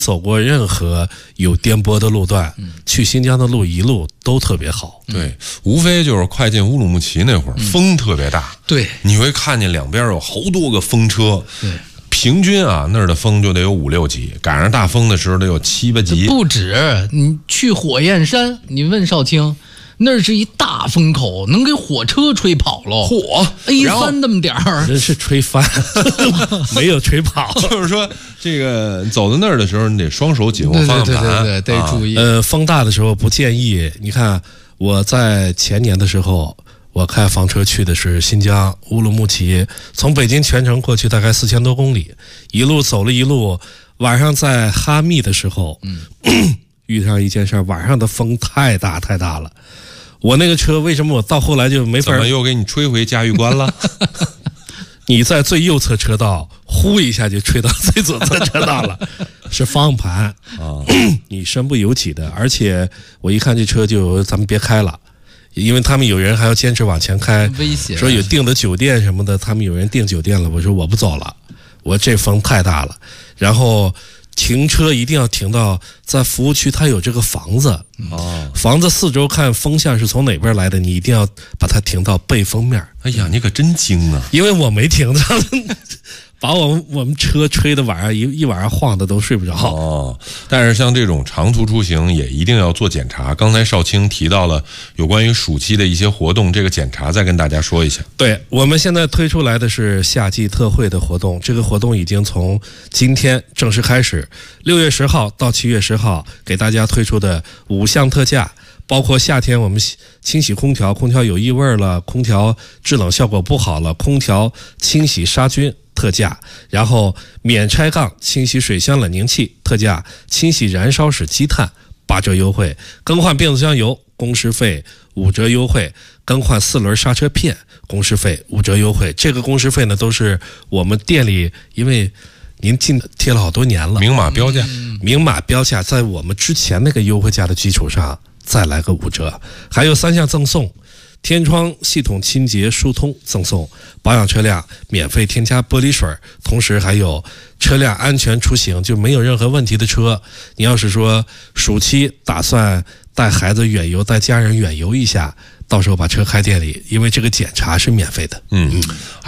走过任何有颠簸的路段，去新疆的路一路都特别好。 对，无非就是快进乌鲁木齐那会儿，风特别大。 对， 你会看见两边有好多个风车。 对。 平均啊，那儿的风就得有5、6级，赶上大风的时候得有7、8级。 不止，你去火焰山，你问少卿，那是一大风口，能给火车吹跑了。 嚯 ，A3 那么点儿， 人是吹翻，没有吹跑。 就是说，这个走到那儿的时候，你得双手紧握方向盘， 对，得注意。 风大的时候不建议。你看我在前年的时候。我开房车去的是新疆乌鲁木齐，从北京全程过去大概4000多公里，一路走了一路，晚上在哈密的时候，遇上一件事，晚上的风太大了。我那个车为什么我到后来就没法？ 怎么又给你吹回嘉峪关了？ 你在最右侧车道，呼一下就吹到最左侧车道了，是方向盘啊，你身不由己的。而且我一看这车就咱们别开了。因为他们有人还要坚持往前开， 危险。 说有订的酒店什么的，他们有人订酒店了。我说我不走了，我这风太大了。然后停车一定要停到在服务区，它有这个房子，房子四周看风向是从哪边来的，你一定要把它停到背风面。 哎呀，你可真精啊！ 因为我没停着。把我们车吹的晚上一晚上晃的都睡不着。 哦，但是像这种长途出行也一定要做检查。刚才少卿提到了有关于暑期的一些活动，这个检查再跟大家说一下。 对，我们现在推出来的是夏季特惠的活动，这个活动已经从今天正式开始，6月10号到7月10号给大家推出的5项特价。包括夏天我们清洗空调，空调有异味了，空调制冷效果不好了，空调清洗杀菌特价，然后免拆杠清洗水箱冷凝器特价，清洗燃烧室积碳8折优惠，更换变速箱油工时费5折优惠，更换4轮刹车片工时费5折优惠。这个工时费呢都是我们店里，因为您贴了好多年了， 明码标价， 明码标价，在我们之前那个优惠价的基础上再来个5折，还有3项赠送：天窗系统清洁疏通赠送，保养车辆免费添加玻璃水，同时还有车辆安全出行就没有任何问题的车。你要是说暑期打算带孩子远游，带家人远游一下，到时候把车开店里，因为这个检查是免费的。